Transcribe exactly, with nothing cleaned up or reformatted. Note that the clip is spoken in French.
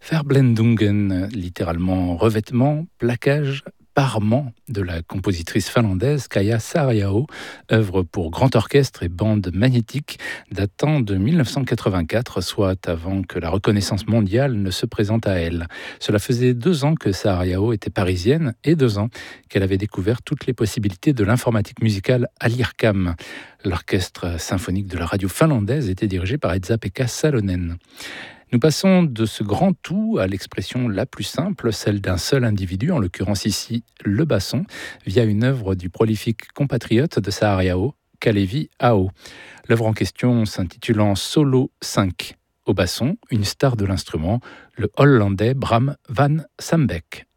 Verblendungen, littéralement revêtement, plaquage, parement de la compositrice finlandaise Kaija Saariaho, œuvre pour grand orchestre et bande magnétique datant de mille neuf cent quatre-vingt-quatre, soit avant que la reconnaissance mondiale ne se présente à elle. Cela faisait deux ans que Saariaho était parisienne et deux ans qu'elle avait découvert toutes les possibilités de l'informatique musicale à l'I R C A M. L'orchestre symphonique de la radio finlandaise était dirigé par Esa-Pekka Salonen. Nous passons de ce grand tout à l'expression la plus simple, celle d'un seul individu, en l'occurrence ici le basson, via une œuvre du prolifique compatriote de Saariaho, Kalevi Aho. L'œuvre en question s'intitulant Solo cinq. Au basson, une star de l'instrument, le Hollandais Bram van Sambeck.